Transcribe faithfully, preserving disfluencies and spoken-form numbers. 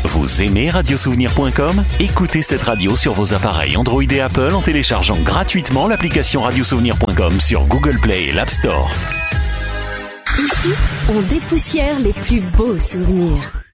Vous aimez radiosouvenir point com? Écoutez cette radio sur vos appareils Android et Apple en téléchargeant gratuitement l'application radiosouvenir point com sur Google Play et l'App Store. Ici, on dépoussière les plus beaux souvenirs.